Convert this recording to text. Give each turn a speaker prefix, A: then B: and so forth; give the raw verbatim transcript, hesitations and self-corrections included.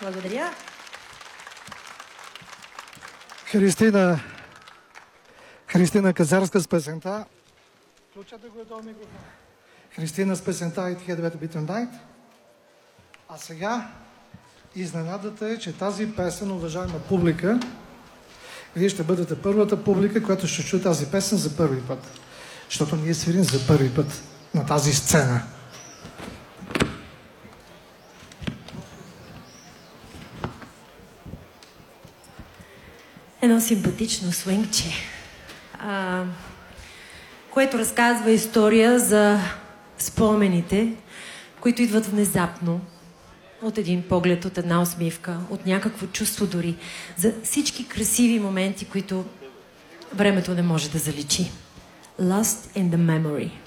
A: Благодаря.
B: Христина, Христина Казарска с песента. Включате го до микрофон. Христина с песента It Had Better Be Tonight. А сега изненадата е, че тази песен, уважаема публика, вие ще бъдете първата публика, която ще чуе тази песен за първи път. Защото ние свирим за първи път на тази сцена.
A: Едно симпатично свингче, а, което разказва история за спомените, които идват внезапно, от един поглед, от една усмивка, от някакво чувство дори, за всички красиви моменти, които времето не може да заличи. Lost in the memory.